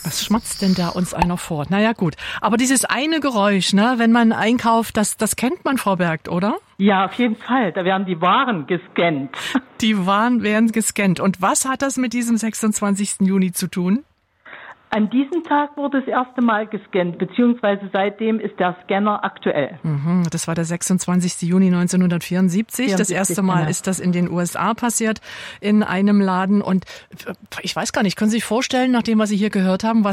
Was schmatzt denn da uns einer vor? Naja, gut. Aber dieses eine Geräusch, ne, wenn man einkauft, das kennt man, Frau Bergt, oder? Ja, auf jeden Fall. Da werden die Waren gescannt. Die Waren werden gescannt. Und was hat das mit diesem 26. Juni zu tun? An diesem Tag wurde das erste Mal gescannt, beziehungsweise seitdem ist der Scanner aktuell. Das war der 26. Juni 1974. Das erste Mal ist das in den USA passiert, in einem Laden. Und ich weiß gar nicht, können Sie sich vorstellen, nach dem, was Sie hier gehört haben,